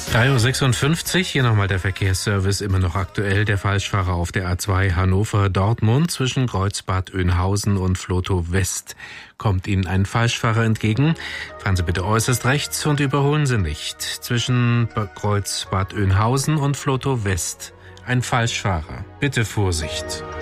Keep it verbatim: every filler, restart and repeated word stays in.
drei Uhr sechsundfünfzig, hier nochmal der Verkehrsservice, immer noch aktuell. Der Falschfahrer auf der A zwei Hannover-Dortmund zwischen Kreuzbad Oeynhausen und Vlotho West. Kommt Ihnen ein Falschfahrer entgegen? Fahren Sie bitte äußerst rechts und überholen Sie nicht. Zwischen Kreuzbad Oeynhausen und Vlotho West ein Falschfahrer. Bitte Vorsicht.